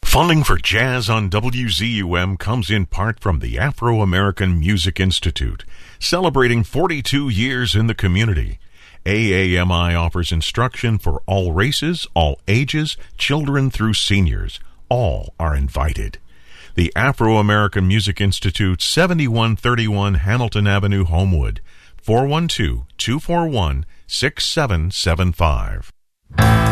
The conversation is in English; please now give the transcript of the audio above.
Funding for Jazz on WZUM comes in part from the Afro-American Music Institute, celebrating 42 years in the community. AAMI offers instruction for all races, all ages, children through seniors. All are invited. The Afro-American Music Institute, 7131 Hamilton Avenue, Homewood, 412-241-6775.